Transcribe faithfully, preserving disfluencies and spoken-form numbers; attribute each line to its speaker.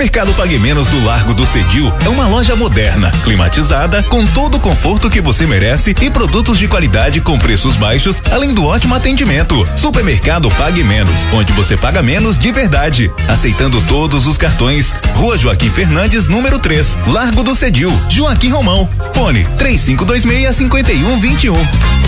Speaker 1: Supermercado Pague Menos do Largo do Cedil é uma loja moderna, climatizada, com todo o conforto que você merece e produtos de qualidade com preços baixos, além do ótimo atendimento. Supermercado Pague Menos, onde você paga menos de verdade. Aceitando todos os cartões. Rua Joaquim Fernandes, número três, Largo do Cedil, Joaquim Romão. Fone três cinco dois seis, cinco um dois um.